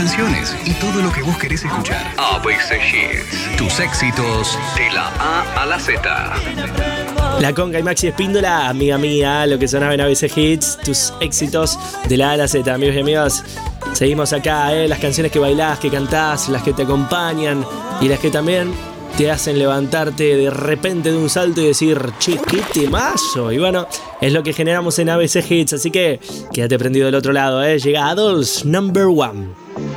canciones y todo lo que vos querés escuchar. ABC Hits, tus éxitos de la A a la Z. La Conga y Maxi Espíndola, amiga mía, lo que sonaba en ABC Hits, tus éxitos de la A a la Z, amigos y amigas. Seguimos acá, las canciones que bailás, que cantás, las que te acompañan y las que también te hacen levantarte de repente de un salto y decir, che, qué temazo. Y bueno, es lo que generamos en ABC Hits, así que quédate prendido del otro lado, Llega Adults Number 1.